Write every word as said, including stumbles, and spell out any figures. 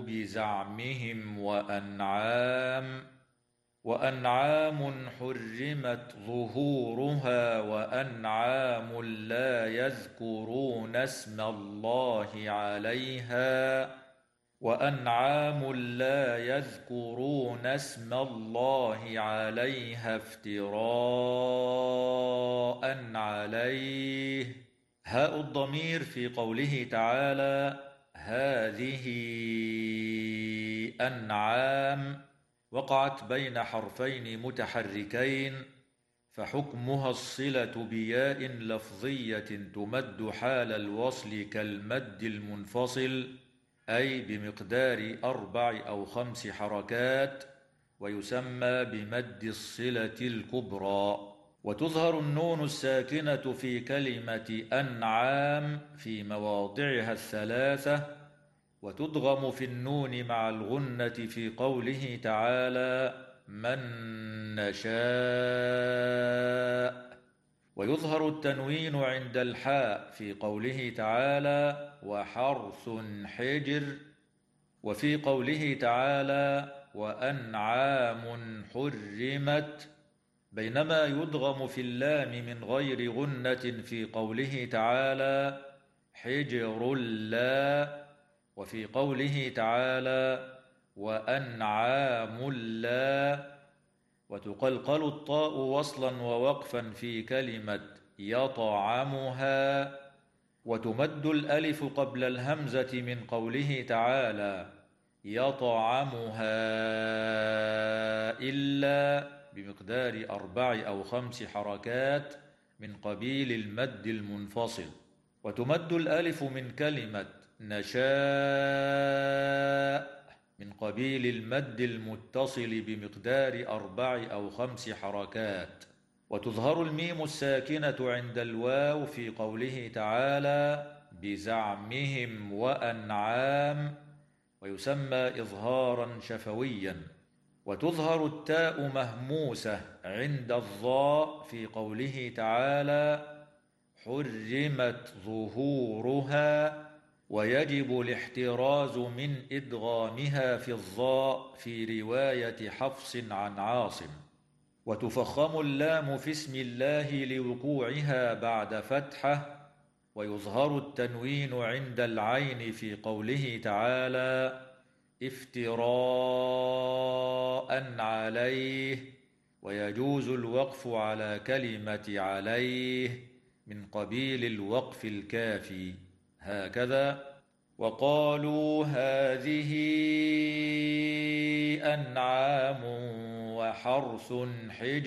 بزعمهم وأنعام وأنعام حرمت ظهورها وأنعام لا يذكرون اسم الله عليها وأنعام لا يذكرون اسم الله عليها افتراء عليه. هاء الضمير في قوله تعالى هذه أنعام وقعت بين حرفين متحركين، فحكمها الصلة بياء لفظية تمد حال الوصل كالمد المنفصل، أي بمقدار أربع أو خمس حركات، ويسمى بمد الصلة الكبرى. وتظهر النون الساكنة في كلمة أنعام في مواضعها الثلاثة، وتدغم في النون مع الغنة في قوله تعالى من نشاء. ويظهر التنوين عند الحاء في قوله تعالى وحرث حجر، وفي قوله تعالى وأنعام حرمت، بينما يدغم في اللام من غير غنة في قوله تعالى حجر لا، وفي قوله تعالى وأنعام لا. وتقلقل الطاء وصلا ووقفا في كلمة يطعمها، وتمد الألف قبل الهمزة من قوله تعالى يطعمها إلا بمقدار أربع أو خمس حركات من قبيل المد المنفصل. وتمد الألف من كلمة نشاء من قبيل المد المتصل بمقدار أربع أو خمس حركات. وتظهر الميم الساكنة عند الواو في قوله تعالى بزعمهم وأنعام، ويسمى إظهارا شفويا. وتظهر التاء مهموسة عند الظاء في قوله تعالى حرمت ظهورها، ويجب الاحتراز من إدغامها في الظاء في رواية حفص عن عاصم. وتفخم اللام في اسم الله لوقوعها بعد فتحة، ويظهر التنوين عند العين في قوله تعالى افتراء عليه، ويجوز الوقف على كلمة عليه من قبيل الوقف الكافي. هكذا وقالوا هذه أنعام وحرث حجر